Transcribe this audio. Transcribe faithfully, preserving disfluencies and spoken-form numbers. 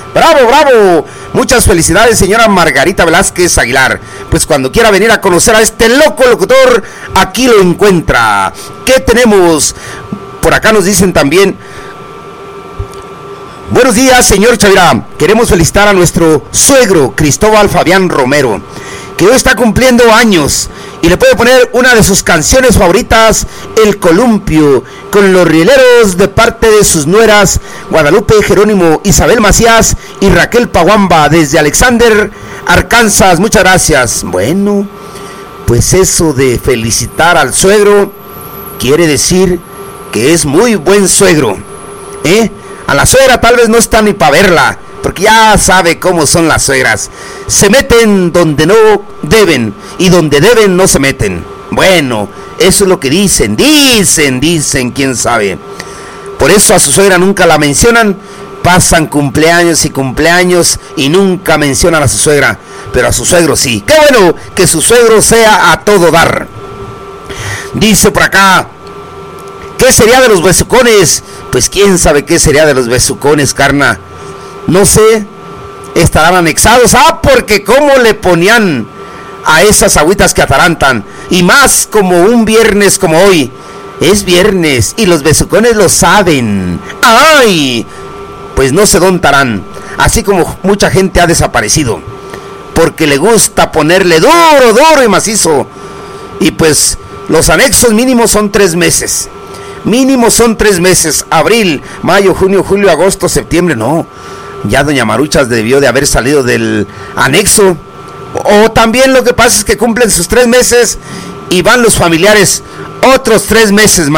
Bravo, bravo. Muchas felicidades, señora Margarita Velázquez Aguilar. Pues cuando quiera venir a conocer a este loco locutor, aquí lo encuentra. ¿Qué tenemos? Por acá nos dicen también: buenos días, señor Chavira. Queremos felicitar a nuestro suegro, Cristóbal Fabián Romero, que hoy está cumpliendo años, y le puede poner una de sus canciones favoritas, El Columpio, con los rieleros, de parte de sus nueras Guadalupe Jerónimo, Isabel Macías y Raquel Paguamba, desde Alexander, Arkansas. Muchas gracias. Bueno, pues eso de felicitar al suegro quiere decir que es muy buen suegro, ¿eh? A la suegra tal vez no está ni para verla, porque ya sabe cómo son las suegras. Se meten donde no deben, y donde deben no se meten. Bueno, eso es lo que dicen, dicen, dicen, quién sabe. Por eso a su suegra nunca la mencionan. Pasan cumpleaños y cumpleaños y nunca mencionan a su suegra, pero a su suegro sí. Qué bueno que su suegro sea a todo dar. Dice por acá: ¿qué sería de los besucones? Pues quién sabe qué sería de los besucones, carna. No sé, estarán anexados. Ah, porque cómo le ponían a esas agüitas que atarantan. Y más como un viernes como hoy. Es viernes y los besucones lo saben. ¡Ay! Pues no se dontarán. Así como mucha gente ha desaparecido, porque le gusta ponerle duro, duro y macizo. Y pues los anexos mínimos son tres meses. Mínimo son tres meses. Abril, mayo, junio, julio, agosto, septiembre. No, ya doña Maruchas debió de haber salido del anexo. O también lo que pasa es que cumplen sus tres meses y van los familiares otros tres meses más.